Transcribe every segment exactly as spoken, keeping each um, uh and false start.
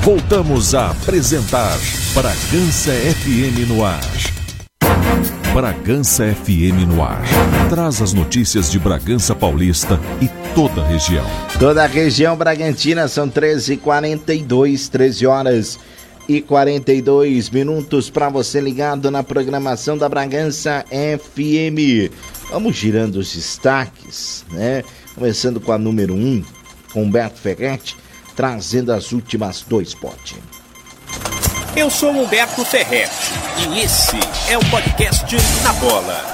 Voltamos a apresentar Bragança F M no ar. Bragança F M no ar. Traz as notícias de Bragança Paulista e toda a região. Toda a região Bragantina, são treze e quarenta e dois, treze horas e quarenta e dois minutos para você ligado na programação da Bragança F M. Vamos girando os destaques, né? Começando com a número um, com Humberto Ferretti, trazendo as últimas do esporte. Eu sou Humberto Ferretti e esse é o podcast Na Bola.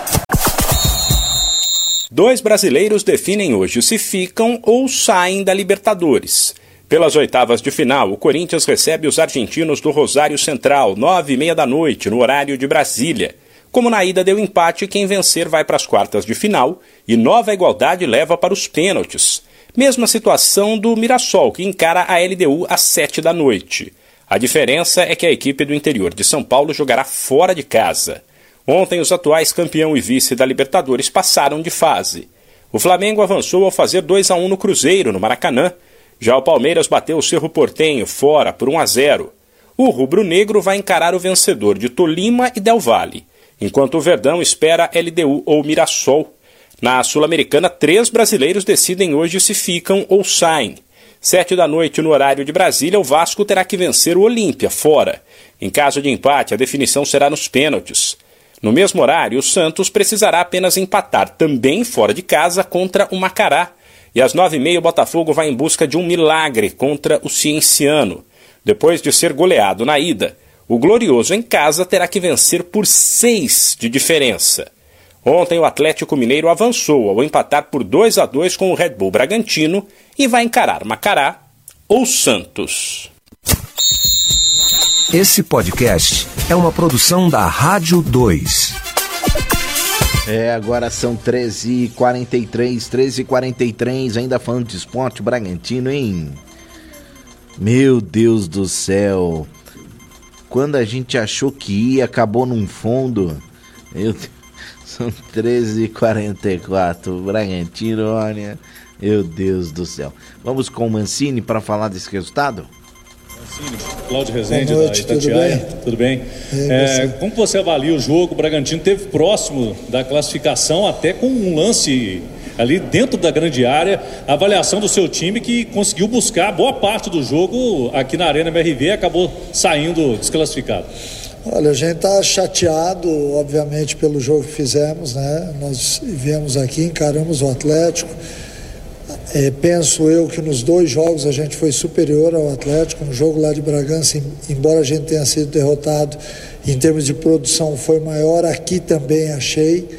Dois brasileiros definem hoje se ficam ou saem da Libertadores. Pelas oitavas de final, o Corinthians recebe os argentinos do Rosário Central, nove e meia da noite, no horário de Brasília. Como na ida deu empate, quem vencer vai para as quartas de final e nova igualdade leva para os pênaltis. Mesma situação do Mirassol, que encara a L D U às sete da noite. A diferença é que a equipe do interior de São Paulo jogará fora de casa. Ontem, os atuais campeão e vice da Libertadores passaram de fase. O Flamengo avançou ao fazer dois a um no Cruzeiro, no Maracanã. Já o Palmeiras bateu o Cerro Porteño fora por um a zero. O rubro-negro vai encarar o vencedor de Tolima e Del Valle, enquanto o Verdão espera L D U ou Mirassol. Na Sul-Americana, três brasileiros decidem hoje se ficam ou saem. Sete da noite, no horário de Brasília, o Vasco terá que vencer o Olímpia, fora. Em caso de empate, a definição será nos pênaltis. No mesmo horário, o Santos precisará apenas empatar, também fora de casa, contra o Macará. E às nove e meia, o Botafogo vai em busca de um milagre contra o Cienciano. Depois de ser goleado na ida, o Glorioso em casa terá que vencer por seis de diferença. Ontem o Atlético Mineiro avançou ao empatar por dois a dois com o Red Bull Bragantino e vai encarar Macará ou Santos. Esse podcast é uma produção da Rádio dois. É, agora são treze e quarenta e três, treze e quarenta e três, ainda falando de esporte, Bragantino, hein? Meu Deus do céu, quando a gente achou que ia, acabou num fundo. Meu Deus. São treze e quarenta e quatro, Bragantino, olha, meu Deus do céu. Vamos com o Mancini para falar desse resultado? Mancini, Cláudio Rezende, da Itatiaia, tudo bem? Tudo bem? É, é, como você avalia o jogo? O Bragantino esteve próximo da classificação, até com um lance ali dentro da grande área. A avaliação do seu time, que conseguiu buscar boa parte do jogo aqui na Arena M R V e acabou saindo desclassificado. Olha, a gente está chateado, obviamente, pelo jogo que fizemos, né? Nós viemos aqui, encaramos o Atlético. É, penso eu que nos dois jogos a gente foi superior ao Atlético. No jogo lá de Bragança, embora a gente tenha sido derrotado, em termos de produção foi maior, aqui também achei.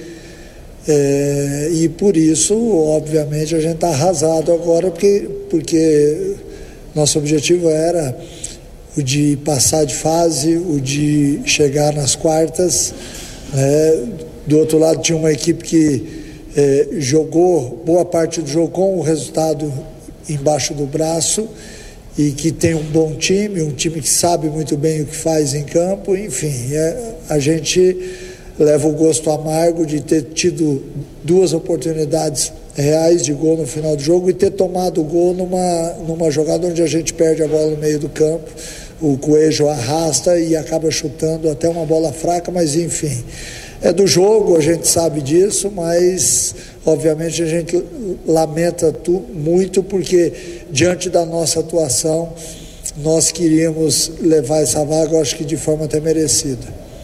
É, e por isso, obviamente, a gente está arrasado agora, porque, porque nosso objetivo era o de passar de fase, o de chegar nas quartas, né? Do outro lado tinha uma equipe que eh, jogou boa parte do jogo com o resultado embaixo do braço e que tem um bom time, um time que sabe muito bem o que faz em campo. Enfim, é, a gente leva o gosto amargo de ter tido duas oportunidades reais de gol no final do jogo e ter tomado o gol numa, numa jogada onde a gente perde a bola no meio do campo. O Coelho arrasta e acaba chutando até uma bola fraca, mas enfim, é do jogo, a gente sabe disso, mas obviamente a gente lamenta tu, muito, porque diante da nossa atuação nós queríamos levar essa vaga, eu acho que de forma até merecida.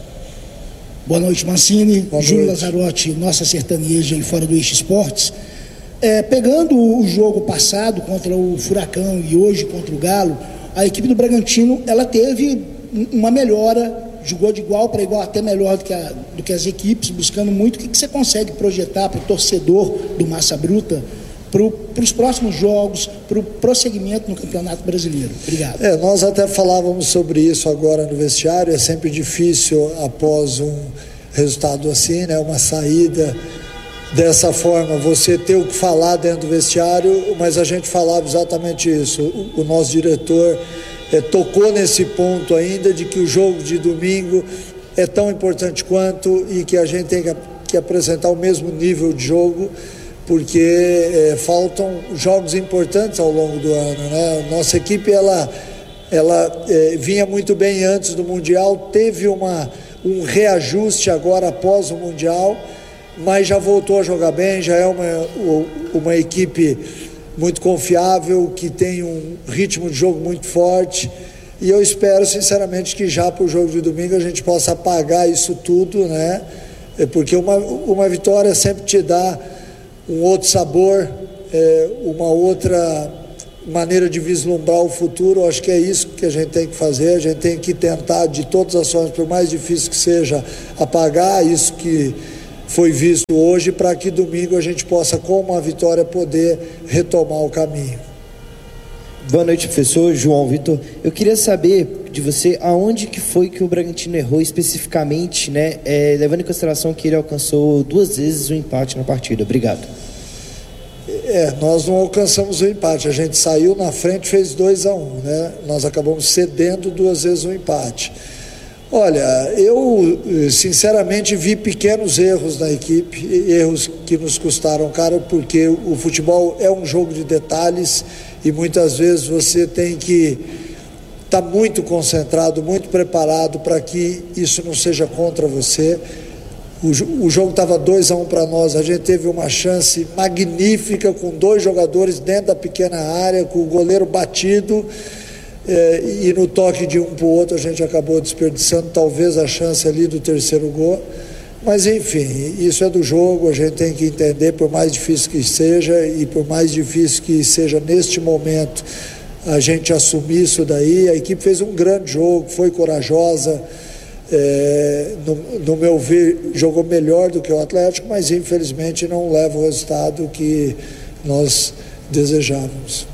Boa noite, Mancini. Júlio Lazzarotti, nossa sertaneja e Fora do Eixo Esportes. É, pegando o jogo passado contra o Furacão e hoje contra o Galo, a equipe do Bragantino, ela teve uma melhora, jogou de igual para igual, até melhor do que, a, do que as equipes, buscando muito. O que, que você consegue projetar para o torcedor do Massa Bruta, para os próximos jogos, para o prosseguimento no Campeonato Brasileiro? Obrigado. É, nós até falávamos sobre isso agora no vestiário. É sempre difícil após um resultado assim, né, uma saída dessa forma, você ter o que falar dentro do vestiário, mas a gente falava exatamente isso. O, o nosso diretor é, tocou nesse ponto ainda, de que o jogo de domingo é tão importante quanto, e que a gente tem que, que apresentar o mesmo nível de jogo, porque é, faltam jogos importantes ao longo do ano, né? Nossa equipe, ela ela é, vinha muito bem antes do Mundial, teve uma, um reajuste agora após o Mundial, mas já voltou a jogar bem, já é uma, uma equipe muito confiável, que tem um ritmo de jogo muito forte, e eu espero sinceramente que já para o jogo de domingo a gente possa apagar isso tudo, né? Porque uma, uma vitória sempre te dá um outro sabor, é, uma outra maneira de vislumbrar o futuro. Eu acho que é isso que a gente tem que fazer, a gente tem que tentar de todas as formas, por mais difícil que seja, apagar isso que foi visto hoje, para que domingo a gente possa, com uma vitória, poder retomar o caminho. Boa noite, professor João Vitor. Eu queria saber de você aonde que foi que o Bragantino errou especificamente, né? É, levando em consideração que ele alcançou duas vezes o empate na partida. Obrigado. É, nós não alcançamos o empate. A gente saiu na frente, fez dois a um, né? Nós acabamos cedendo duas vezes o empate. Olha, eu sinceramente vi pequenos erros na equipe, erros que nos custaram caro, porque o futebol é um jogo de detalhes e muitas vezes você tem que estar muito concentrado, muito preparado para que isso não seja contra você. O, o jogo estava dois a um para nós, a gente teve uma chance magnífica com dois jogadores dentro da pequena área, com o goleiro batido, É, e no toque de um para o outro a gente acabou desperdiçando talvez a chance ali do terceiro gol, mas enfim, isso é do jogo, a gente tem que entender, por mais difícil que seja e por mais difícil que seja neste momento a gente assumir isso daí. A equipe fez um grande jogo, foi corajosa, é, no, no meu ver jogou melhor do que o Atlético, mas infelizmente não leva o resultado que nós desejávamos.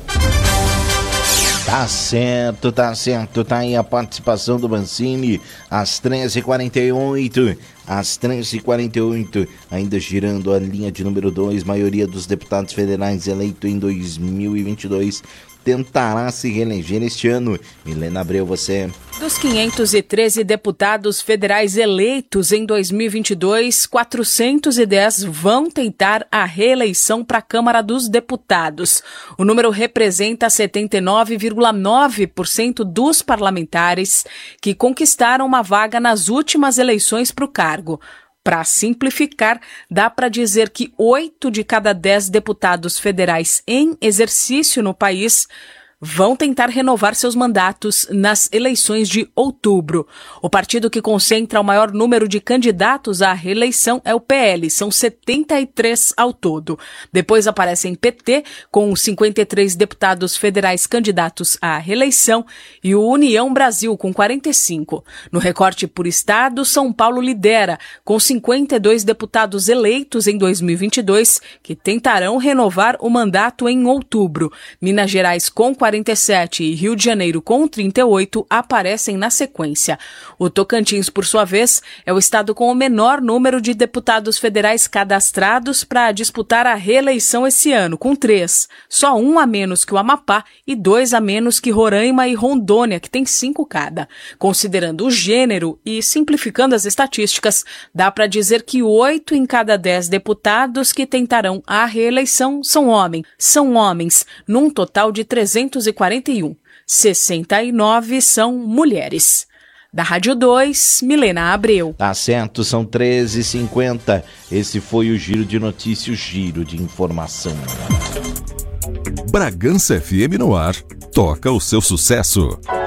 Tá certo, tá certo, tá aí a participação do Mancini, às treze e quarenta e oito, às treze e quarenta e oito, ainda girando a linha de número dois, maioria dos deputados federais eleitos em dois mil e vinte e dois tentará se reeleger este ano. Milena Abreu, você. Dos quinhentos e treze deputados federais eleitos em dois mil e vinte e dois, quatrocentos e dez vão tentar a reeleição para a Câmara dos Deputados. O número representa setenta e nove vírgula nove por cento dos parlamentares que conquistaram uma vaga nas últimas eleições para o cargo. Para simplificar, dá para dizer que oito de cada dez deputados federais em exercício no país vão tentar renovar seus mandatos nas eleições de outubro. O partido que concentra o maior número de candidatos à reeleição é o P L, são setenta e três ao todo. Depois aparecem P T, com cinquenta e três deputados federais candidatos à reeleição, e o União Brasil, com quarenta e cinco. No recorte por estado, São Paulo lidera, com cinquenta e dois deputados eleitos em dois mil e vinte e dois, que tentarão renovar o mandato em outubro. Minas Gerais, com quarenta e sete e Rio de Janeiro com trinta e oito aparecem na sequência. O Tocantins, por sua vez, é o estado com o menor número de deputados federais cadastrados para disputar a reeleição esse ano, com três. Só um a menos que o Amapá e dois a menos que Roraima e Rondônia, que tem cinco cada. Considerando o gênero e simplificando as estatísticas, dá para dizer que oito em cada dez deputados que tentarão a reeleição são homens. São homens, num total de trezentos e quarenta e um. sessenta e nove são mulheres. Da Rádio dois, Milena Abreu. Tá certo, são treze e cinquenta. Esse foi o Giro de Notícias, o Giro de Informação. Bragança F M no ar. Toca o seu sucesso.